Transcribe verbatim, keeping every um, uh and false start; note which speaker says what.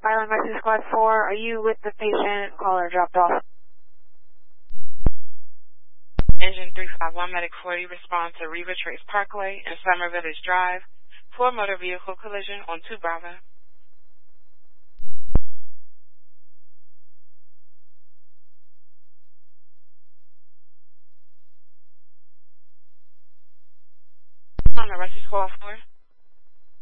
Speaker 1: Island Rescue Squad four. Are you with the patient? Caller dropped off.
Speaker 2: Engine three five one, Medic forty, respond to Riva Trace Parkway and Summer Village Drive for a motor vehicle collision on two Bravo. On the Rescue Squad four.